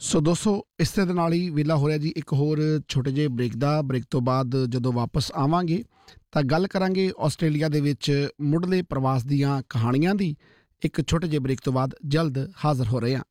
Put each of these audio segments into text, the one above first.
ਸੋ ਦੋਸਤੋ ਇਸੇ ਦੇ ਨਾਲ ਹੀ ਵੇਲਾ ਹੋ ਰਿਹਾ ਜੀ ਇੱਕ ਹੋਰ ਛੋਟੇ ਜਿਹੇ ਬ੍ਰੇਕ ਤੋਂ ਬਾਅਦ ਜਦੋਂ ਵਾਪਸ ਆਵਾਂਗੇ ਤਾਂ ਗੱਲ ਕਰਾਂਗੇ ਆਸਟ੍ਰੇਲੀਆ ਦੇ ਵਿੱਚ ਮੁੱਢਲੇ ਪ੍ਰਵਾਸ ਦੀਆਂ ਕਹਾਣੀਆਂ ਦੀ। ਇੱਕ ਛੋਟੇ ਜਿਹੇ ਬ੍ਰੇਕ ਤੋਂ ਬਾਅਦ ਜਲਦ ਹਾਜ਼ਰ ਹੋ ਰਹੇ ਹਾਂ।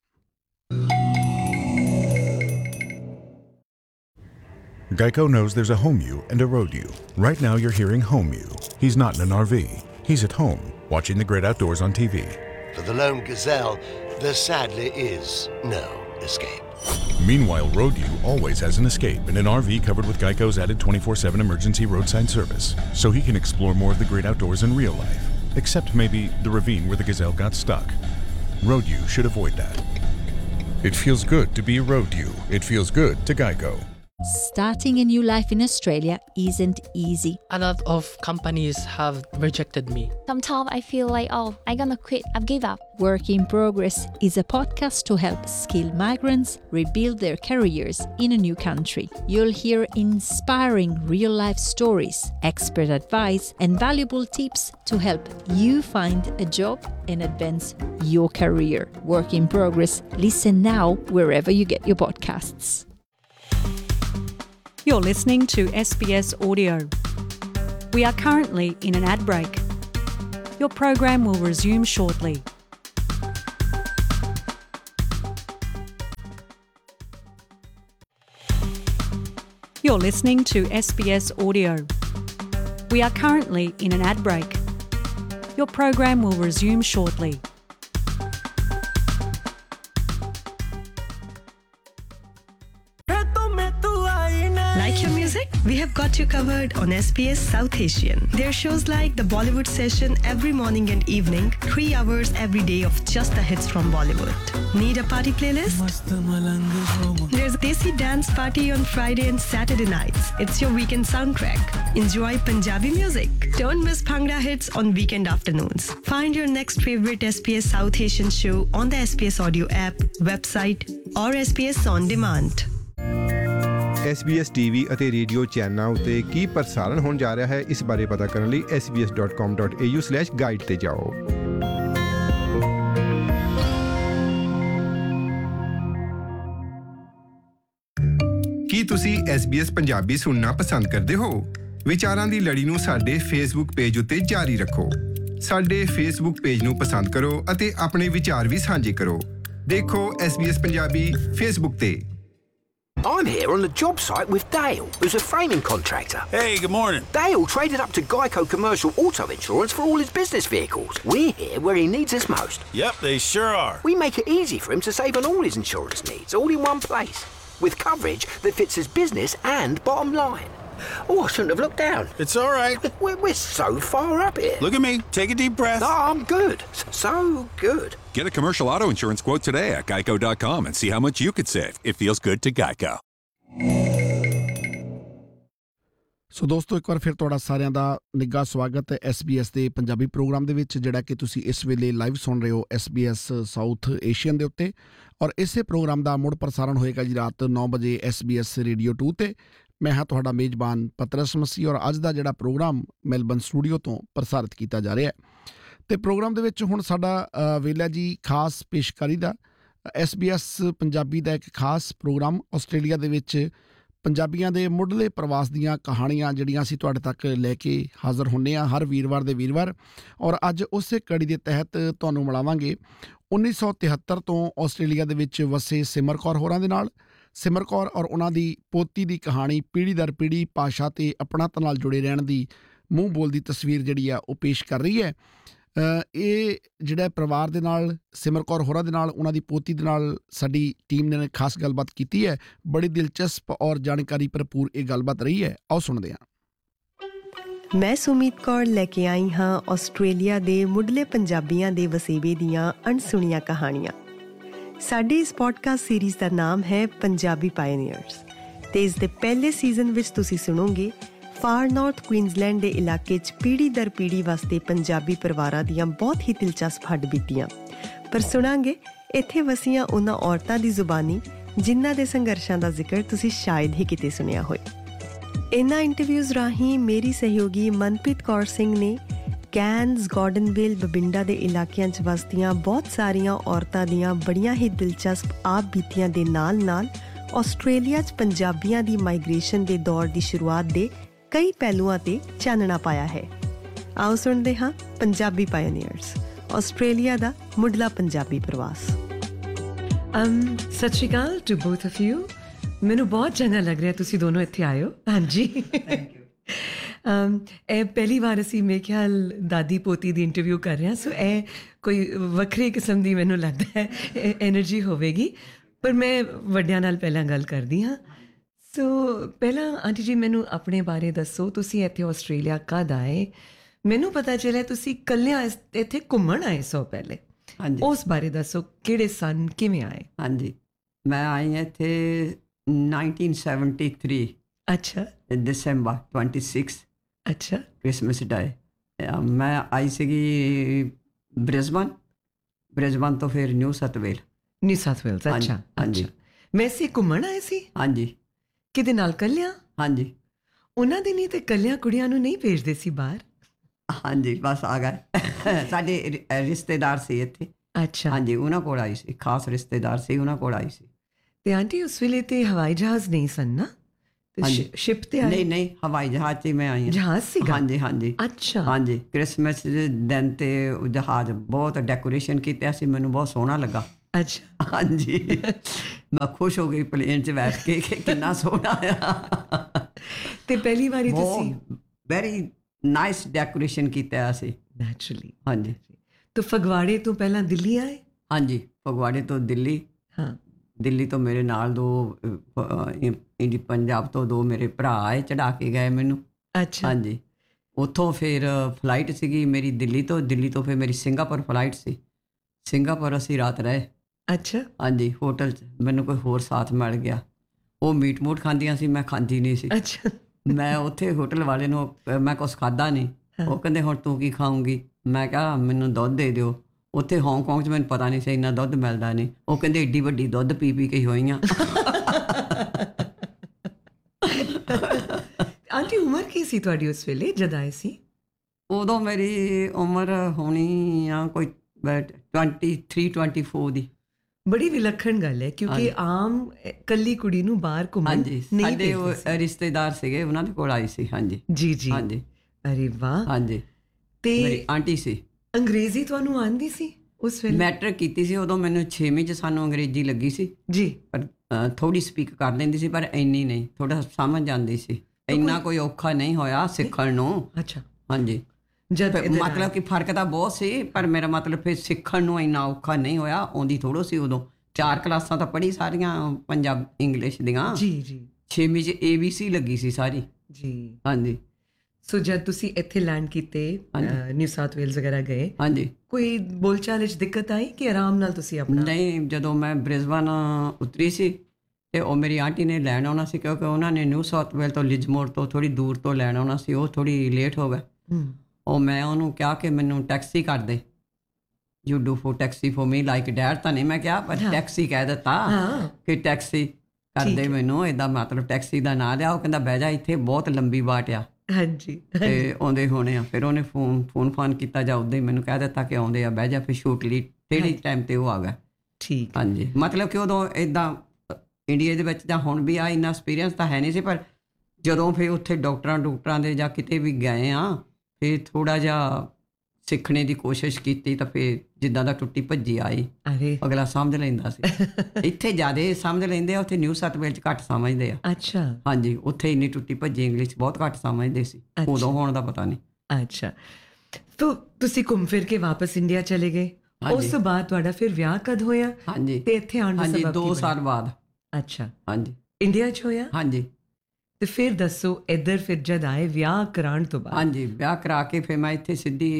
Geico knows there's a home you and a road you. Right now you're hearing home you. He's not in an RV. He's at home, watching the great outdoors on TV. For the lone gazelle, there sadly is no escape. Meanwhile, road you always has an escape in an RV covered with Geico's added 24/7 emergency roadside service, so he can explore more of the great outdoors in real life. Except maybe the ravine where the gazelle got stuck. Road you should avoid that. It feels good to be a road you. It feels good to Geico. Starting a new life in Australia isn't easy. A lot of companies have rejected me. Sometimes I feel like, I'm gonna quit, I've give up. Work in Progress is a podcast to help skilled migrants rebuild their careers in a new country. You'll hear inspiring real-life stories, expert advice, and valuable tips to help you find a job and advance your career. Work in Progress. Listen now wherever you get your podcasts. You're listening to SBS Audio. We are currently in an ad break. Your program will resume shortly. You're listening to SBS Audio. We are currently in an ad break. Your program will resume shortly. Like your music? We have got you covered on SBS South Asian. There are shows like the Bollywood Session every morning and evening, 3 hours every day of just the hits from Bollywood. Need a party playlist? There's a Desi dance party on Friday and Saturday nights. It's your weekend soundtrack. Enjoy Punjabi music. Don't miss Bhangra hits on weekend afternoons. Find your next favorite SBS South Asian show on the SBS Audio app, website or SBS On Demand. SBS TV ਅਤੇ radio ਚੈਨਲਾਂ ਉੱਤੇ ਕੀ ਪ੍ਰਸਾਰਣ ਹੋਣ ਜਾ ਰਿਹਾ ਹੈ, ਇਸ ਬਾਰੇ ਪਤਾ ਕਰਨ ਲਈ sbs.com.au/guide ਤੇ ਜਾਓ। ਕੀ ਤੁਸੀਂ SBS ਪੰਜਾਬੀ ਸੁਣਨਾ ਪਸੰਦ ਕਰਦੇ ਹੋ? ਵਿਚਾਰਾਂ ਦੀ ਲੜੀ ਨੂੰ ਸਾਡੇ ਫੇਸਬੁੱਕ ਪੇਜ ਉੱਤੇ ਜਾਰੀ ਰੱਖੋ। ਸਾਡੇ ਫੇਸਬੁੱਕ ਪੇਜ ਨੂੰ ਪਸੰਦ ਕਰੋ ਅਤੇ ਆਪਣੇ ਵਿਚਾਰ ਵੀ ਸਾਂਝੇ ਕਰੋ। ਦੇਖੋ SBS ਪੰਜਾਬੀ ਫੇਸਬੁੱਕ ਤੇ। I'm here on the job site with Dale, who's a framing contractor. Hey, good morning. Dale traded up to Geico Commercial Auto Insurance for all his business vehicles. We're here where he needs us most. Yep, they sure are. We make it easy for him to save on all his insurance needs, all in one place, with coverage that fits his business and bottom line. Oh, I shouldn't have looked down. It's all right. We're so far up here. Look at me. Take a deep breath. No, I'm good. So good. Get a commercial auto insurance quote today at geico.com and see how much you could save. It feels good to Geico. ਸੋ ਦੋਸਤੋ ਇੱਕ ਵਾਰ ਫਿਰ ਤੁਹਾਡਾ ਸਾਰਿਆਂ ਦਾ ਨਿੱਘਾ ਸਵਾਗਤ ਹੈ SBS ਦੇ Punjabi programme ਦੇ ਵਿੱਚ, ਜਿਹੜਾ ਕਿ ਤੁਸੀਂ ਇਸ ਵੇਲੇ ਲਾਈਵ ਸੁਣ ਰਹੇ ਹੋ SBS ਸਾਊਥ ਏਸ਼ੀਅਨ ਦੇ ਉੱਤੇ। ਔਰ ਇਸੇ ਪ੍ਰੋਗਰਾਮ ਦਾ ਮੁੜ ਪ੍ਰਸਾਰਣ ਹੋਏਗਾ ਜੀ ਰਾਤ 9 ਵਜੇ SBS ਰੇਡੀਓ 2 ਤੇ। ਮੈਂ ਹਾਂ ਤੁਹਾਡਾ ਮੇਜ਼ਬਾਨ ਪਤਰਸ ਮਸੀਹ ਔਰ ਅੱਜ ਦਾ ਜਿਹੜਾ ਪ੍ਰੋਗਰਾਮ ਮੈਲਬਨ ਸਟੂਡੀਓ ਤੋਂ ਪ੍ਰਸਾਰਿਤ ਕੀਤਾ ਜਾ ਰਿਹਾ ਹੈ। ਅਤੇ ਪ੍ਰੋਗਰਾਮ ਦੇ ਵਿੱਚ ਹੁਣ ਸਾਡਾ ਵੇਲਾ ਜੀ ਖਾਸ ਪੇਸ਼ਕਾਰੀ ਦਾ। SBS ਪੰਜਾਬੀ ਦਾ ਇੱਕ ਖਾਸ ਪ੍ਰੋਗਰਾਮ ਆਸਟ੍ਰੇਲੀਆ ਦੇ ਵਿੱਚ ਪੰਜਾਬੀਆਂ ਦੇ ਮੁੱਢਲੇ ਪ੍ਰਵਾਸ ਦੀਆਂ ਕਹਾਣੀਆਂ ਜਿਹੜੀਆਂ ਅਸੀਂ ਤੁਹਾਡੇ ਤੱਕ ਲੈ ਕੇ ਹਾਜ਼ਰ ਹੁੰਦੇ ਹਾਂ ਹਰ ਵੀਰਵਾਰ ਦੇ ਵੀਰਵਾਰ। ਔਰ ਅੱਜ ਉਸੇ ਕੜੀ ਦੇ ਤਹਿਤ ਤੁਹਾਨੂੰ ਮਿਲਾਵਾਂਗੇ 1973 ਤੋਂ ਆਸਟ੍ਰੇਲੀਆ ਦੇ ਵਿੱਚ ਵਸੇ ਸਿਮਰ ਕੌਰ ਹੋਰਾਂ ਦੇ ਨਾਲ। ਸਿਮਰ ਕੌਰ ਔਰ ਉਹਨਾਂ ਦੀ ਪੋਤੀ ਦੀ ਕਹਾਣੀ ਪੀੜ੍ਹੀ ਦਰ ਪੀੜ੍ਹੀ ਭਾਸ਼ਾ ਅਤੇ ਆਪਣਤ ਨਾਲ ਜੁੜੇ ਰਹਿਣ ਦੀ ਮੂੰਹ ਬੋਲਦੀ ਤਸਵੀਰ ਜਿਹੜੀ ਆ ਉਹ ਪੇਸ਼ ਕਰ ਰਹੀ ਹੈ। ਇਹ ਜਿਹੜਾ ਪਰਿਵਾਰ ਦੇ ਨਾਲ ਸਿਮਰ ਕੌਰ ਹੋਰਾਂ ਦੇ ਨਾਲ ਉਹਨਾਂ ਦੀ ਪੋਤੀ ਦੇ ਨਾਲ ਸਾਡੀ ਟੀਮ ਨੇ ਖਾਸ ਗੱਲਬਾਤ ਕੀਤੀ ਹੈ। ਬੜੀ ਦਿਲਚਸਪ ਔਰ ਜਾਣਕਾਰੀ ਭਰਪੂਰ ਇਹ ਗੱਲਬਾਤ ਰਹੀ ਹੈ। ਆਓ ਸੁਣਦੇ ਹਾਂ। ਮੈਂ ਸੁਮੀਤ ਕੌਰ ਲੈ ਕੇ ਆਈ ਹਾਂ ਆਸਟ੍ਰੇਲੀਆ ਦੇ ਮੁੱਢਲੇ ਪੰਜਾਬੀਆਂ ਦੇ ਵਸੇਬੇ ਦੀਆਂ ਅਣਸੁਣੀਆਂ ਕਹਾਣੀਆਂ। ਸਾਡੀ ਇਸ ਪੋਡਕਾਸਟ ਸੀਰੀਜ਼ ਦਾ ਨਾਮ ਹੈ ਪੰਜਾਬੀ ਪਾਇਨੀਅਰਸ ਤੇ ਇਸ ਦੇ ਪਹਿਲੇ ਸੀਜ਼ਨ ਵਿੱਚ ਤੁਸੀਂ ਸੁਣੋਗੇ ਫਾਰ ਨਾਰਥ ਕੁਈਨਜ਼ਲੈਂਡ ਦੇ ਇਲਾਕੇ 'ਚ ਪੀੜ੍ਹੀ ਦਰ ਪੀੜ੍ਹੀ ਵਾਸਤੇ ਪੰਜਾਬੀ ਪਰਿਵਾਰਾਂ ਦੀਆਂ ਬਹੁਤ ਹੀ ਦਿਲਚਸਪ ਹੱਡਬੀਤੀਆਂ। ਪਰ ਸੁਣਾਂਗੇ ਇੱਥੇ ਵਸੀਆਂ ਉਹਨਾਂ ਔਰਤਾਂ ਦੀ ਜ਼ੁਬਾਨੀ ਜਿਨ੍ਹਾਂ ਦੇ ਸੰਘਰਸ਼ਾਂ ਦਾ ਜ਼ਿਕਰ ਤੁਸੀਂ ਸ਼ਾਇਦ ਹੀ ਕਿਤੇ ਸੁਣਿਆ ਹੋਏ। ਇਹਨਾਂ ਇੰਟਰਵਿਊਜ਼ ਰਾਹੀਂ ਮੇਰੀ ਸਹਿਯੋਗੀ ਮਨਪ੍ਰੀਤ ਕੌਰ ਸਿੰਘ ਨੇ ਕੈਨਸ, ਗਾਰਡਨਵਿਲ, ਬਬਿੰਡਾ ਦੇ ਇਲਾਕਿਆਂ 'ਚ ਵਸਦੀਆਂ ਬਹੁਤ ਸਾਰੀਆਂ ਔਰਤਾਂ ਦੀਆਂ ਬੜੀਆਂ ਹੀ ਦਿਲਚਸਪ ਆਪ ਬੀਤੀਆਂ ਦੇ ਨਾਲ-ਨਾਲ ਆਸਟ੍ਰੇਲੀਆ 'ਚ ਪੰਜਾਬੀਆਂ ਦੀ ਮਾਈਗ੍ਰੇਸ਼ਨ ਦੇ ਦੌਰ ਦੀ ਸ਼ੁਰੂਆਤ ਦੇ ਕਈ ਪਹਿਲੂਆਂ ਤੇ ਚਾਨਣਾ ਪਾਇਆ ਹੈ। ਆਓ ਸੁਣਦੇ ਹਾਂ ਪੰਜਾਬੀ ਪਾਇਓਨੀਅਰਸ, ਆਸਟ੍ਰੇਲੀਆ ਦਾ ਮੁੱਢਲਾ ਪੰਜਾਬੀ ਪ੍ਰਵਾਸ। ਸਤਿ ਸ਼੍ਰੀ ਅਕਾਲ ਟੂ ਬੋਥ ਆਫ ਯੂ। ਮੈਨੂੰ ਬਹੁਤ ਚੰਗਾ ਲੱਗ ਰਿਹਾ ਤੁਸੀਂ ਦੋਨੋਂ ਇੱਥੇ ਆਏ ਹੋ। ਹਾਂਜੀ, ਥੈਂਕ ਯੂ। ਇਹ ਪਹਿਲੀ ਵਾਰ ਅਸੀਂ ਮੇਰੇ ਖਿਆਲ ਦਾਦੀ ਪੋਤੀ ਦੀ ਇੰਟਰਵਿਊ ਕਰ ਰਹੇ ਹਾਂ, ਸੋ ਇਹ ਕੋਈ ਵੱਖਰੀ ਕਿਸਮ ਦੀ ਮੈਨੂੰ ਲੱਗਦਾ ਹੈ ਐਨਰਜੀ ਹੋਵੇਗੀ, ਪਰ ਮੈਂ ਵੱਡਿਆਂ ਨਾਲ ਪਹਿਲਾਂ ਗੱਲ ਕਰਦੀ ਹਾਂ। ਸੋ ਪਹਿਲਾਂ ਆਂਟੀ ਜੀ ਮੈਨੂੰ ਆਪਣੇ ਬਾਰੇ ਦੱਸੋ, ਤੁਸੀਂ ਇੱਥੇ ਆਸਟ੍ਰੇਲੀਆ ਕਦ ਆਏ? ਮੈਨੂੰ ਪਤਾ ਚੱਲਿਆ ਤੁਸੀਂ ਇਕੱਲਿਆਂ ਇੱਥੇ ਘੁੰਮਣ ਆਏ ਸੋ ਪਹਿਲੇ। ਹਾਂਜੀ, ਉਸ ਬਾਰੇ ਦੱਸੋ, ਕਿਹੜੇ ਸਨ, ਕਿਵੇਂ ਆਏ? ਹਾਂਜੀ, ਮੈਂ ਆਈ ਹਾਂ ਇੱਥੇ 1973। ਅੱਛਾ, December 26। ਅੱਛਾ, ਕ੍ਰਿਸਮਸ ਡੇ। ਮੈਂ ਆਈ ਸੀਗੀ ਬ੍ਰਿਸਬਨ ਤੋਂ ਫਿਰ ਨਿਊ ਸਾਊਥ ਵੇਲਜ਼। ਅੱਛਾ, ਹਾਂਜੀ। ਵੈਸੇ ਘੁੰਮਣ ਆਏ ਸੀ? ਹਾਂਜੀ। ਕਿਹਦੇ ਨਾਲ? ਕੱਲਿਆਂ? ਹਾਂਜੀ। ਉਹਨਾਂ ਦੀ ਨਹੀਂ ਤੇ ਕੱਲਿਆਂ ਕੁੜੀਆਂ ਨੂੰ ਨਹੀਂ ਭੇਜਦੇ ਸੀ ਬਾਹਰ? ਹਾਂਜੀ, ਬਸ ਆ ਗਏ। ਸਾਡੇ ਰਿਸ਼ਤੇਦਾਰ ਸੀ ਇੱਥੇ। ਅੱਛਾ, ਹਾਂਜੀ, ਉਹਨਾਂ ਕੋਲ ਆਈ ਸੀ, ਖਾਸ ਰਿਸ਼ਤੇਦਾਰ ਸੀ, ਉਹਨਾਂ ਕੋਲ ਆਈ ਸੀ। ਤੇ ਆਂਟੀ ਉਸ ਵੇਲੇ ਤੇ ਹਵਾਈ ਜਹਾਜ਼ ਨਹੀਂ ਸਨ ਨਾ? ਸ਼ਿਪ ਤੇ ਆਏ? ਨਹੀਂ, ਹਵਾਈ ਜਹਾਜ਼ 'ਚ ਮੈਂ ਆਈ ਹਾਂ। ਜਹਾਜ਼ ਸੀਗਾ? ਹਾਂਜੀ। ਅੱਛਾ, ਹਾਂਜੀ। ਕ੍ਰਿਸਮਸ ਦੇ ਦਿਨ ਤੇ ਜਹਾਜ਼ ਬਹੁਤ ਡੈਕੋਰੇਸ਼ਨ ਕੀਤਾ ਸੀ, ਮੈਨੂੰ ਬਹੁਤ ਸੋਹਣਾ ਲੱਗਾ। ਅੱਛਾ, ਹਾਂਜੀ, ਮੈਂ ਖੁਸ਼ ਹੋ ਗਈ ਪਲੇਨ 'ਚ ਬੈਠ ਕੇ ਕਿ ਕਿੰਨਾ ਸੋਹਣਾ ਆ। ਤੇ ਪਹਿਲੀ ਵਾਰੀ ਤੁਸੀਂ ਵੈਰੀ ਨਾਈਸ ਡੈਕੋਰੇਸ਼ਨ ਕੀਤਾ ਸੀ। ਨੈਚੁਰਲੀ। ਹਾਂਜੀ। ਤਾਂ ਫਗਵਾੜੇ ਤੋਂ ਪਹਿਲਾਂ ਦਿੱਲੀ ਆਏ? ਹਾਂਜੀ, ਫਗਵਾੜੇ ਤੋਂ ਦਿੱਲੀ। ਹਾਂ, ਦਿੱਲੀ ਤੋਂ ਮੇਰੇ ਨਾਲ ਪੰਜਾਬ ਤੋਂ 2 ਮੇਰੇ ਭਰਾ ਆਏ, ਚੜਾ ਕੇ ਗਏ ਮੈਨੂੰ। ਅੱਛਾ। ਹਾਂਜੀ, ਉੱਥੋਂ ਫਿਰ ਫਲਾਈਟ ਸੀਗੀ ਮੇਰੀ ਦਿੱਲੀ ਤੋਂ ਫਿਰ ਮੇਰੀ ਸਿੰਗਾਪੁਰ ਫਲਾਈਟ ਸੀ। ਸਿੰਗਾਪੁਰ ਅਸੀਂ ਰਾਤ ਰਹੇ। ਅੱਛਾ। ਹਾਂਜੀ, ਹੋਟਲ 'ਚ ਮੈਨੂੰ ਕੋਈ ਹੋਰ ਸਾਥ ਮਿਲ ਗਿਆ। ਉਹ ਮੀਟ ਖਾਂਦੀਆਂ ਸੀ, ਮੈਂ ਖਾਂਦੀ ਨਹੀਂ ਸੀ। ਅੱਛਾ। ਮੈਂ ਉੱਥੇ ਹੋਟਲ ਵਾਲੇ ਨੂੰ ਮੈਂ ਕੁਛ ਖਾਧਾ ਨਹੀਂ। ਉਹ ਕਹਿੰਦੇ ਹੁਣ ਤੂੰ ਕੀ ਖਾਊਂਗੀ? ਮੈਂ ਕਿਹਾ ਮੈਨੂੰ ਦੁੱਧ ਦੇ ਦਿਓ। ਉੱਥੇ ਹਾਂਗਕਾਂਗ 'ਚ ਮੈਨੂੰ ਪਤਾ ਨਹੀਂ ਸੀ ਇੰਨਾ ਦੁੱਧ ਮਿਲਦਾ ਨਹੀਂ। ਉਹ ਕਹਿੰਦੇ ਏਡੀ ਵੱਡੀ ਦੁੱਧ ਪੀ ਕੇ ਹੋਈਆਂ। ਆਂਟੀ ਉਮਰ ਕੀ ਸੀ ਤੁਹਾਡੀ ਉਸ ਵੇਲੇ ਜਦ ਆਏ ਸੀ? ਉਦੋਂ ਮੇਰੀ ਉਮਰ ਹੋਣੀ ਆ ਕੋਈ 23-24 ਦੀ। ਬੜੀ ਵਿਲੱਖਣ ਗੱਲ ਹੈ, ਕਿਉਂਕਿ ਆਮ ਕੱਲੀ ਕੁੜੀ ਨੂੰ ਬਾਹਰ ਘੁੰਮਣ ਨਹੀਂ ਭੇਜਦੇ। ਸਾਡੇ ਰਿਸ਼ਤੇਦਾਰ ਸੀਗੇ, ਉਹਨਾਂ ਦੇ ਕੋਲ ਆਈ ਸੀ। ਹਾਂਜੀ ਜੀ। ਹਾਂਜੀ। ਅਰੇ ਵਾਹ। ਹਾਂਜੀ, ਤੇ ਮੇਰੀ ਆਂਟੀ ਸੀ। ਅੰਗਰੇਜ਼ੀ ਤੁਹਾਨੂੰ ਆਉਂਦੀ ਸੀ ਉਸ ਵੇਲੇ? ਮੈਟ੍ਰਿਕ ਕੀਤੀ ਸੀ ਉਦੋਂ, ਮੈਨੂੰ 6ਵੀਂ 'ਚ ਸਾਨੂੰ ਅੰਗਰੇਜ਼ੀ ਲੱਗੀ ਸੀ ਜੀ। ਪਰ ਥੋੜੀ ਸਪੀਕ ਕਰ ਲੈਂਦੀ ਸੀ, ਪਰ ਇੰਨੀ ਨਹੀਂ, ਥੋੜਾ ਸਮਝ ਜਾਂਦੀ ਸੀ। ਇੰਨਾ ਕੋਈ ਔਖਾ ਨਹੀਂ ਹੋਇਆ ਸਿੱਖਣ ਨੂੰ। ਅੱਛਾ। ਹਾਂਜੀ, ਮਤਲਬ ਕਿ ਫਰਕ ਤਾਂ ਬਹੁਤ ਸੀ, ਪਰ ਮੇਰਾ ਮਤਲਬ ਫਿਰ ਸਿੱਖਣ ਨੂੰ ਇੰਨਾ ਔਖਾ ਨਹੀਂ ਹੋਇਆ। ਆਉਂਦੀ ਥੋੜ੍ਹੋ ਸੀ ਉਦੋਂ। 4 ਕਲਾਸਾਂ ਤਾਂ ਪੜ੍ਹੀ ਸਾਰੀਆਂ ਪੰਜਾਬ ਇੰਗਲਿਸ਼ ਦੀਆਂ। ਜੀ। 6ਵੀਂ 'ਚ ABC ਲੱਗੀ ਸੀ ਸਾਰੀ। ਜੀ। ਹਾਂਜੀ। ਸੋ ਜਦ ਤੁਸੀਂ ਇੱਥੇ ਲੈਂਡ ਕੀਤੇ, ਨਿਊ ਸਾਊਥ ਵੇਲਜ਼ ਵਗੈਰਾ ਗਏ, ਹਾਂਜੀ, ਕੋਈ ਬੋਲਚਾਲ 'ਚ ਦਿੱਕਤ ਆਈ ਕਿ ਆਰਾਮ ਨਾਲ ਤੁਸੀਂ ਆਪਣਾ? ਨਹੀਂ, ਜਦੋਂ ਮੈਂ ਬ੍ਰਿਸਬਨ ਉਤਰੀ ਸੀ ਤੇ ਉਹ ਮੇਰੀ ਆਂਟੀ ਨੇ ਲੈਣ ਆਉਣਾ ਸੀ, ਕਿਉਂਕਿ ਉਹਨਾਂ ਨੇ ਨਿਊ ਸਾਊਥ ਵੇਲ ਤੋਂ ਲਿਜਮੋਰ ਤੋਂ ਥੋੜੀ ਦੂਰ ਤੋਂ ਲੈਣ ਆਉਣਾ ਸੀ। ਉਹ ਥੋੜੀ ਲੇਟ ਹੋ ਗਏ। ਉਹ ਮੈਂ ਉਹਨੂੰ ਕਿਹਾ ਕਿ ਮੈਨੂੰ ਟੈਕਸੀ ਕਰ ਦੇ। You do four taxi for me like dad ਤਾਂ ਨਹੀਂ ਮੈਂ ਕਿਹਾ, ਪਰ ਟੈਕਸੀ ਕਹਿ ਦਿੱਤਾ ਕਿ ਟੈਕਸੀ ਕਰ ਦੇ ਮੈਨੂੰ। ਇਹਦਾ ਮਤਲਬ ਟੈਕਸੀ ਦਾ ਨਾਂ ਲਿਆ। ਉਹ ਕਹਿੰਦਾ ਬਹਿ ਜਾ, ਇੱਥੇ ਬਹੁਤ ਲੰਬੀ ਬਾਟ ਆ। ਹਾਂਜੀ। ਤੇ ਆਉਂਦੇ ਹੋਣੇ ਆ। ਫਿਰ ਉਹਨੇ ਫੋਨ ਕੀਤਾ ਜਾਂ ਉੱਦਾਂ ਹੀ ਮੈਨੂੰ ਕਹਿ ਦਿੱਤਾ ਕਿ ਆਉਂਦੇ ਆ, ਬਹਿ ਜਾ। ਫਿਰ ਸ਼ੂਟ ਲਈ ਕਿਹੜੀ ਟਾਈਮ ਤੇ ਉਹ ਆ ਗਿਆ। ਠੀਕ। ਹਾਂਜੀ, ਮਤਲਬ ਕਿ ਉਦੋਂ ਇੱਦਾਂ ਇੰਡੀਆ ਦੇ ਵਿੱਚ ਜਾਂ ਹੁਣ ਵੀ ਆ ਇੰਨਾ ਐਕਸਪੀਰੀਅੰਸ ਤਾਂ ਹੈ ਨਹੀਂ ਸੀ, ਪਰ ਜਦੋਂ ਫਿਰ ਉੱਥੇ ਡਾਕਟਰਾਂ ਦੇ ਜਾਂ ਕਿਤੇ ਵੀ ਗਏ ਆ, ਫਿਰ ਥੋੜ੍ਹਾ ਜਿਹਾ ਸਿੱਖਣੇ ਦੀ ਕੋਸ਼ਿਸ਼ ਕੀਤੀ ਤਾਂ ਫਿਰ ਜਿੱਦਾਂ ਦਾ ਟੁੱਟੀ ਭੱਜੀ ਆਈ, ਅਗਲਾ ਸਮਝ ਲੈਂਦਾ ਸੀ। ਇੱਥੇ ਜ਼ਿਆਦਾ ਸਮਝ ਲੈਂਦੇ ਆ, ਉੱਥੇ ਨਿਊ ਸਾਊਥ ਵੇਲਜ਼ 'ਚ ਘੱਟ ਸਮਝਦੇ ਆ। ਅੱਛਾ। ਹਾਂਜੀ, ਉੱਥੇ ਇੰਨੀ ਟੁੱਟੀ ਭੱਜੀ ਇੰਗਲਿਸ਼ ਬਹੁਤ ਘੱਟ ਸਮਝਦੇ ਸੀ। ਉਦੋਂ ਹੋਣ ਦਾ ਪਤਾ ਨਹੀਂ। ਅੱਛਾ। ਤਾਂ ਤੁਸੀਂ ਘੁੰਮ ਫਿਰ ਕੇ ਵਾਪਸ ਇੰਡੀਆ ਚਲੇ ਗਏ। ਉਸ ਤੋਂ ਬਾਅਦ ਤੁਹਾਡਾ ਫਿਰ ਵਿਆਹ ਕਦ ਹੋਇਆ? ਹਾਂਜੀ। ਤੇ ਇੱਥੇ ਆਉਣ ਦਾ ਸਬਬ ਕੀ? 2 ਸਾਲ ਬਾਅਦ। ਅੱਛਾ। ਹਾਂਜੀ। ਇੰਡੀਆ 'ਚ ਹੋਇਆ? ਹਾਂਜੀ। ਤੇ ਫਿਰ ਦੱਸੋ, ਇੱਧਰ ਫਿਰ ਜਦ ਆਏ ਵਿਆਹ ਕਰਾਉਣ ਤੋਂ ਬਾਅਦ? ਹਾਂਜੀ, ਵਿਆਹ ਕਰਾ ਕੇ ਫਿਰ ਮੈਂ ਇੱਥੇ ਸਿੱਧੀ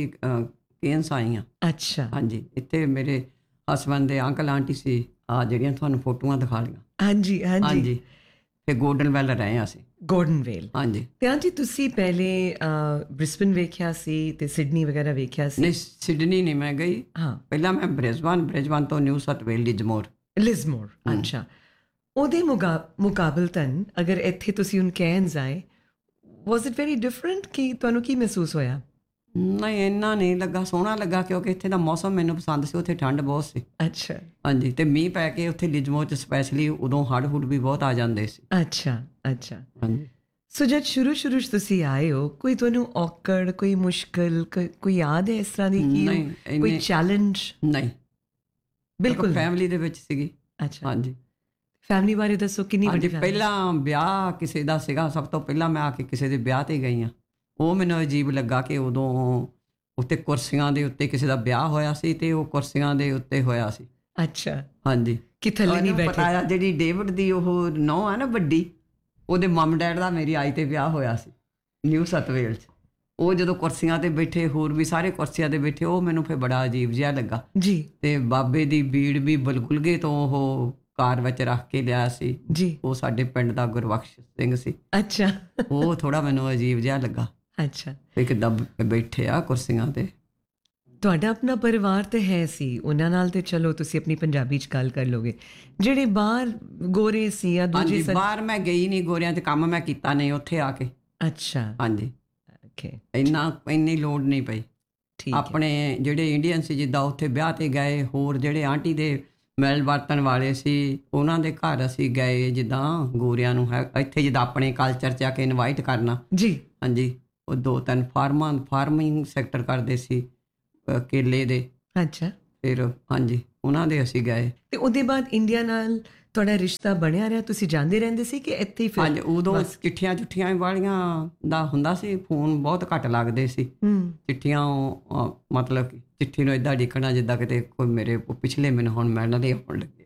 ਕੇਨਸ ਆਈ ਹਾਂ। ਅੱਛਾ। ਹਾਂਜੀ, ਇੱਥੇ ਮੇਰੇ ਹਸਬੈਂਡ ਦੇ ਅੰਕਲ ਆਂਟੀ ਸੀ, ਆ ਜਿਹੜੀਆਂ ਤੁਹਾਨੂੰ ਫੋਟੋਆਂ ਦਿਖਾ ਲਈਆਂ। ਹਾਂਜੀ। ਹਾਂਜੀ। ਫਿਰ ਗੋਰਡਨਵੇਲ ਰਹੇ ਅਸੀਂ। ਗੋਰਡਨਵੇਲ। ਹਾਂਜੀ। ਤੇ ਆਂਟੀ ਤੁਸੀਂ ਪਹਿਲੇ ਬ੍ਰਿਸਬਨ ਵੇਖਿਆ ਸੀ ਤੇ ਸਿਡਨੀ ਵਗੈਰਾ ਵੇਖਿਆ ਸੀ? ਨਹੀਂ, ਸਿਡਨੀ ਨਹੀਂ ਮੈਂ ਗਈ। ਹਾਂ, ਪਹਿਲਾਂ ਮੈਂ ਬ੍ਰਿਸਬਨ ਤੋਂ ਨਿਊ ਸਾਊਥ ਵੇਲ ਲਿਜਮੋਰ। ਅੱਛਾ। ਉਹਦੇ ਮੁਕਾਬਲਤਨ ਅਗਰ ਇੱਥੇ ਤੁਸੀਂ ਹੁਣ ਕੈਨਸ ਆਏ, ਵਾਸ ਇਟ ਵੈਰੀ ਡਿਫਰੈਂਟ? ਕਿ ਤੁਹਾਨੂੰ ਕੀ ਮਹਿਸੂਸ ਹੋਇਆ? ਨਹੀਂ ਇੰਨਾ ਨਹੀਂ ਲੱਗਾ, ਸੋਹਣਾ ਲੱਗਾ ਕਿਉਂਕਿ ਇੱਥੇ ਦਾ ਮੌਸਮ ਮੈਨੂੰ ਪਸੰਦ ਸੀ, ਉੱਥੇ ਠੰਡ ਬਹੁਤ ਸੀ। ਅੱਛਾ। ਹਾਂਜੀ, ਤੇ ਮੀਂਹ ਪੈ ਕੇ ਉੱਥੇ ਲਿਜਮੋ 'ਚ ਸਪੈਸ਼ਲੀ ਉਦੋਂ ਹੜ੍ਹ ਹੁੜ ਵੀ ਬਹੁਤ ਆ ਜਾਂਦੇ ਸੀ। ਅੱਛਾ ਅੱਛਾ। ਹਾਂਜੀ। ਸੋ ਜਦ ਸ਼ੁਰੂ 'ਚ ਤੁਸੀਂ ਆਏ ਹੋ, ਕੋਈ ਤੁਹਾਨੂੰ ਔਕੜ, ਕੋਈ ਮੁਸ਼ਕਿਲ, ਕੋਈ ਯਾਦ ਹੈ ਇਸ ਤਰ੍ਹਾਂ ਦੀ ਕਿ ਕੋਈ ਚੈਲੰਜ? ਨਹੀਂ, ਬਿਲਕੁਲ ਫੈਮਿਲੀ ਦੇ ਵਿੱਚ ਸੀਗੀ। ਅੱਛਾ। ਹਾਂਜੀ। ਫੈਮਿਲੀ ਬਾਰੇ ਦੱਸੋ, ਕਿੰਨੀ ਵੱਡੀ ਫੈਮਿਲੀ? ਪਹਿਲਾਂ ਵਿਆਹ ਕਿਸੇ ਦਾ ਸੀਗਾ, ਸਭ ਤੋਂ ਪਹਿਲਾਂ ਮੈਂ ਆ ਕੇ ਕਿਸੇ ਦੇ ਵਿਆਹ 'ਤੇ ਗਈ ਹਾਂ। ਉਹ ਮੈਨੂੰ ਅਜੀਬ ਲੱਗਾ ਕਿ ਉਦੋਂ ਉੱਤੇ ਕੁਰਸੀਆਂ ਦੇ ਉੱਤੇ ਕਿਸੇ ਦਾ ਵਿਆਹ ਹੋਇਆ ਸੀ ਤੇ ਉਹ ਕੁਰਸੀਆਂ ਦੇ ਉੱਤੇ ਹੋਇਆ ਸੀ। ਅੱਛਾ। ਹਾਂਜੀ। ਕਿ ਥੱਲੇ ਨਹੀਂ ਬੈਠੇ? ਪਤਾ ਜਿਹੜੀ ਡੇਵਿਡ ਦੀ ਉਹ ਨੌਂ ਆ ਨਾ ਵੱਡੀ, ਉਹਦੇ ਮਮ ਡੈਡ ਦਾ ਮੇਰੀ ਆਈ 'ਤੇ ਵਿਆਹ ਹੋਇਆ ਸੀ ਨਿਊ ਸਾਊਥ ਵੇਲਜ਼ 'ਚ। ਉਹ ਜਦੋਂ ਕੁਰਸੀਆਂ 'ਤੇ ਬੈਠੇ, ਹੋਰ ਵੀ ਸਾਰੇ ਕੁਰਸੀਆਂ 'ਤੇ ਬੈਠੇ, ਉਹ ਮੈਨੂੰ ਫਿਰ ਬੜਾ ਅਜੀਬ ਜਿਹਾ ਲੱਗਾ ਜੀ। ਤੇ ਬਾਬੇ ਦੀ ਬੀੜ ਵੀ ਬਲਗੁਲਗੇ ਤੋਂ ਉਹ ਕਾਰ ਵਿੱਚ ਰੱਖ ਕੇ ਲਿਆ ਸੀ ਜੀ। ਉਹ ਸਾਡੇ ਪਿੰਡ ਦਾ ਗੁਰਬਖਸ਼ ਸਿੰਘ ਸੀ। ਅੱਛਾ। ਉਹ ਥੋੜਾ ਮੈਨੂੰ ਅਜੀਬ ਜਿਹਾ ਲੱਗਾ। ਅੱਛਾ। ਤੇ ਕਿੱਦਾਂ ਬੈਠੇ ਆ ਕੁਰਸੀਆਂ 'ਤੇ। ਤੁਹਾਡਾ ਆਪਣਾ ਪਰਿਵਾਰ ਤੇ ਹੈ ਸੀ, ਉਹਨਾਂ ਨਾਲ ਤੇ ਚਲੋ ਤੁਸੀਂ ਆਪਣੀ ਪੰਜਾਬੀ 'ਚ ਗੱਲ ਕਰ ਲੋਗੇ। ਜਿਹੜੇ ਬਾਹਰ ਗੋਰੇ ਸੀ ਜਾਂ ਦੂਜੇ? ਬਾਹਰ ਮੈਂ ਗਈ ਨਹੀਂ, ਗੋਰਿਆਂ 'ਚ ਕੰਮ ਮੈਂ ਕੀਤਾ ਨਹੀਂ ਉੱਥੇ ਆ ਕੇ। ਅੱਛਾ। ਹਾਂਜੀ। ਓਕੇ। ਇੰਨੀ ਲੋੜ ਨਹੀਂ ਪਈ। ਆਪਣੇ ਜਿਹੜੇ ਇੰਡੀਅਨ ਸੀ ਜਿੱਦਾਂ ਉੱਥੇ ਵਿਆਹ 'ਤੇ ਗਏ, ਹੋਰ ਜਿਹੜੇ ਆਂਟੀ ਦੇ ਮਿਲ ਵਰਤਣ ਵਾਲੇ ਸੀ ਉਹਨਾਂ ਦੇ ਘਰ ਅਸੀਂ ਗਏ, ਜਿੱਦਾਂ ਗੋਰਿਆਂ ਨੂੰ ਹੈ ਇੱਥੇ ਜਿੱਦਾਂ ਆਪਣੇ ਕਲਚਰ 'ਚ ਆ ਕੇ ਇਨਵਾਈਟ ਕਰਨਾ। ਜੀ। ਹਾਂਜੀ। ਉਹ 2-3 ਫਾਰਮਿੰਗ ਸੈਕਟਰ ਕਰਦੇ ਸੀ ਕੇਲੇ ਦੇ। ਅੱਛਾ। ਫਿਰ ਹਾਂਜੀ ਉਹਨਾਂ ਦੇ ਅਸੀਂ ਗਏ। ਤੇ ਉਹਦੇ ਬਾਅਦ ਇੰਡੀਆ ਨਾਲ ਤੁਹਾਡਾ ਰਿਸ਼ਤਾ ਬਣਿਆ ਰਿਹਾ? ਤੁਸੀਂ ਜਾਂਦੇ ਰਹਿੰਦੇ ਸੀ ਕਿ ਇੱਥੇ ਹੀ? ਫਿਰ ਹਾਂਜੀ, ਉਦੋਂ ਚਿੱਠੀਆਂ ਵਾਲੀਆਂ ਦਾ ਹੁੰਦਾ ਸੀ, ਫੋਨ ਬਹੁਤ ਘੱਟ ਲੱਗਦੇ ਸੀ। ਚਿੱਠੀਆਂ ਮਤਲਬ ਕਿ ਚਿੱਠੀ ਨੂੰ ਏਦਾਂ ਲਿਖਣਾ ਜਿੱਦਾਂ ਕਿਤੇ ਕੋਈ ਮੇਰੇ ਪਿਛਲੇ ਮੈਨੂੰ ਹੁਣ ਮਿਲਣ ਦੇ ਆਉਣ ਲੱਗੇ।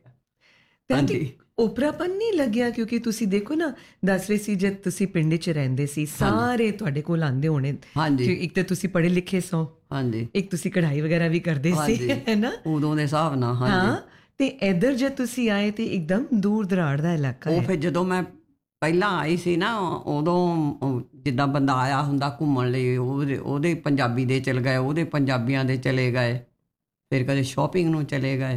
ਹਾਂਜੀ। ਓਪਰਾਪਨ ਨਹੀਂ ਲੱਗਿਆ? ਕਿਉਂਕਿ ਤੁਸੀਂ ਦੇਖੋ ਨਾ, ਦੱਸ ਰਹੇ ਸੀ ਜਦ ਤੁਸੀਂ ਪਿੰਡ 'ਚ ਰਹਿੰਦੇ ਸੀ ਸਾਰੇ ਤੁਹਾਡੇ ਕੋਲ ਆਉਂਦੇ ਹੋਣੇ। ਹਾਂਜੀ। ਇੱਕ ਤਾਂ ਤੁਸੀਂ ਪੜ੍ਹੇ ਲਿਖੇ ਸੋ। ਹਾਂਜੀ। ਇੱਕ ਤੁਸੀਂ ਕਢਾਈ ਵਗੈਰਾ ਵੀ ਕਰਦੇ ਸੀ, ਹੈ ਨਾ, ਉਦੋਂ ਦੇ ਹਿਸਾਬ ਨਾਲ। ਹਾਂਜੀ। ਤੇ ਇੱਧਰ ਜਦ ਤੁਸੀਂ ਆਏ ਤੇ ਇੱਕਦਮ ਦੂਰ ਦਰਾੜ ਦਾ ਇਲਾਕਾ। ਉਹ ਫਿਰ ਜਦੋਂ ਮੈਂ ਪਹਿਲਾਂ ਆਈ ਸੀ ਨਾ, ਉਦੋਂ ਜਿੱਦਾਂ ਬੰਦਾ ਆਇਆ ਹੁੰਦਾ ਘੁੰਮਣ ਲਈ, ਉਹਦੇ ਪੰਜਾਬੀ ਦੇ ਚਲੇ ਗਏ, ਉਹਦੇ ਪੰਜਾਬੀਆਂ ਦੇ ਚਲੇ ਗਏ, ਫਿਰ ਕਦੇ ਸ਼ਾਪਿੰਗ ਨੂੰ ਚਲੇ ਗਏ।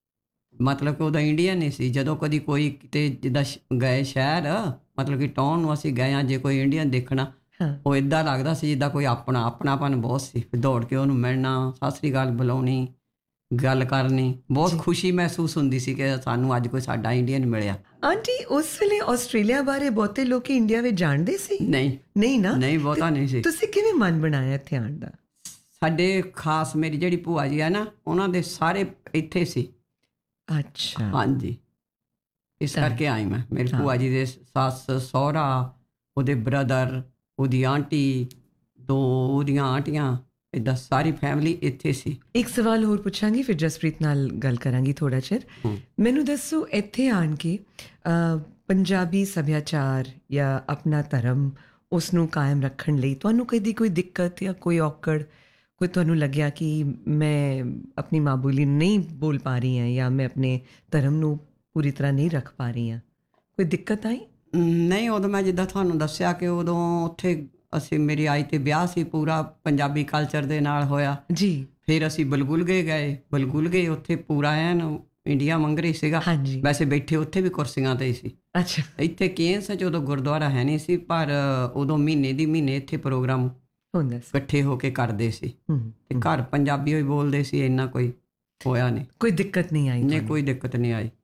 ਮਤਲਬ ਕਿ ਉਹਦਾ ਇੰਡੀਅਨ ਨਹੀਂ ਸੀ। ਜਦੋਂ ਕਦੀ ਕੋਈ ਕਿਤੇ ਜਿੱਦਾਂ ਗਏ ਸ਼ਹਿਰ, ਮਤਲਬ ਕਿ ਟਾਊਨ ਨੂੰ ਅਸੀਂ ਗਏ ਹਾਂ, ਜੇ ਕੋਈ ਇੰਡੀਅਨ ਦੇਖਣਾ, ਉਹ ਇੱਦਾਂ ਲੱਗਦਾ ਸੀ ਜਿੱਦਾਂ ਕੋਈ ਆਪਣਾਪਨ ਬਹੁਤ ਸੀ। ਫਿਰ ਦੌੜ ਕੇ ਉਹਨੂੰ ਮਿਲਣਾ, ਸਤਿ ਸ੍ਰੀ ਅਕਾਲ ਬੁਲਾਉਣੀ, ਗੱਲ ਕਰਨੀ, ਬਹੁਤ ਖੁਸ਼ੀ ਮਹਿਸੂਸ ਹੁੰਦੀ ਸੀ ਕਿ ਸਾਨੂੰ ਅੱਜ ਕੋਈ ਸਾਡਾ ਇੰਡੀਅਨ ਮਿਲਿਆ। ਆਂਟੀ, ਉਸ ਵੇਲੇ ਆਸਟ੍ਰੇਲੀਆ ਬਾਰੇ ਬਹੁਤੇ ਲੋਕ ਇੰਡੀਆ ਵਿੱਚ ਜਾਣਦੇ ਸੀ? ਨਹੀਂ ਨਾ। ਨਹੀਂ, ਬਹੁਤਾ ਨਹੀਂ ਸੀ। ਤੁਸੀਂ ਕਿਵੇਂ ਮਨ ਬਣਾਇਆ ਇੱਥੇ ਆਉਣ ਦਾ? ਸਾਡੇ ਖਾਸ ਮੇਰੀ ਜਿਹੜੀ ਭੂਆ ਜੀ ਆ ਨਾ, ਉਹਨਾਂ ਦੇ ਸਾਰੇ ਇੱਥੇ ਸੀ। ਅੱਛਾ। ਹਾਂਜੀ, ਇਸ ਕਰਕੇ ਆਈ ਮੈਂ। ਮੇਰੀ ਭੂਆ ਜੀ ਦੇ ਸੱਸ ਸਹੁਰਾ, ਉਹਦੇ ਬ੍ਰਦਰ, ਉਹਦੀ ਆਂਟੀ, 2 ਉਹਦੀਆਂ ਆਂਟੀਆਂ, ਇੱਦਾਂ ਸਾਰੀ ਫੈਮਿਲੀ ਇੱਥੇ ਸੀ। ਇੱਕ ਸਵਾਲ ਹੋਰ ਪੁੱਛਾਂਗੀ, ਫਿਰ ਜਸਪ੍ਰੀਤ ਨਾਲ ਗੱਲ ਕਰਾਂਗੀ ਥੋੜ੍ਹਾ ਚਿਰ। ਮੈਨੂੰ ਦੱਸੋ, ਇੱਥੇ ਆਣ ਕੇ ਪੰਜਾਬੀ ਸੱਭਿਆਚਾਰ ਜਾਂ ਆਪਣਾ ਧਰਮ, ਉਸ ਨੂੰ ਕਾਇਮ ਰੱਖਣ ਲਈ ਤੁਹਾਨੂੰ ਕਦੀ ਕੋਈ ਦਿੱਕਤ ਜਾਂ ਕੋਈ ਔਕੜ, ਕੋਈ ਤੁਹਾਨੂੰ ਲੱਗਿਆ ਕਿ ਮੈਂ ਆਪਣੀ ਮਾਂ ਬੋਲੀ ਨਹੀਂ ਬੋਲ ਪਾ ਰਹੀ ਹਾਂ ਜਾਂ ਮੈਂ ਆਪਣੇ ਧਰਮ ਨੂੰ ਪੂਰੀ ਤਰ੍ਹਾਂ ਨਹੀਂ ਰੱਖ ਪਾ ਰਹੀ ਹਾਂ, ਕੋਈ ਦਿੱਕਤ ਆਈ? ਨਹੀਂ, ਉਦੋਂ ਮੈਂ ਜਿੱਦਾਂ ਤੁਹਾਨੂੰ ਦੱਸਿਆ ਕਿ ਉਦੋਂ ਉੱਥੇ ਮੇਰੀ ਆਈ 'ਤੇ ਵਿਆਹ ਸੀ, ਪੂਰਾ ਪੰਜਾਬੀ ਕਲਚਰ ਦੇ ਨਾਲ ਹੋਇਆ ਜੀ। ਫਿਰ ਅਸੀਂ ਬਲਗੁਲਗੇ ਗਏ। ਬਲਗੁਲਗੇ ਉੱਥੇ ਪੂਰਾ ਐਨ ਇੰਡੀਆ ਵਾਂਗਰ ਹੀ ਸੀਗਾ। ਵੈਸੇ ਬੈਠੇ ਉੱਥੇ ਵੀ ਕੁਰਸੀਆਂ 'ਤੇ ਹੀ ਸੀ। ਅੱਛਾ। ਇੱਥੇ ਕੇਨਸ 'ਚ ਉਦੋਂ ਗੁਰਦੁਆਰਾ ਹੈ ਨਹੀਂ ਸੀ, ਪਰ ਉਦੋਂ ਮਹੀਨੇ ਇੱਥੇ ਪ੍ਰੋਗਰਾਮ ਹੁੰਦਾ ਸੀ, ਇਕੱਠੇ ਹੋ ਕੇ ਕਰਦੇ ਸੀ। ਤੇ ਘਰ ਪੰਜਾਬੀ ਹੀ ਬੋਲਦੇ ਸੀ, ਇੰਨਾ ਕੋਈ ਹੋਇਆ ਨਹੀਂ, ਕੋਈ ਦਿੱਕਤ ਨਹੀਂ ਆਈ? ਨਹੀਂ, ਕੋਈ ਦਿੱਕਤ ਨਹੀਂ ਆਈ।